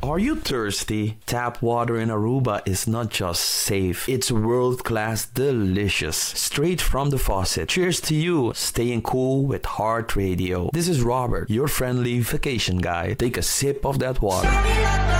Are you thirsty? Tap water in Aruba is not just safe, it's world-class delicious. Straight from the faucet. Cheers to you, staying cool with Heart Radio. This is Robert, your friendly vacation guide. Take a sip of that water.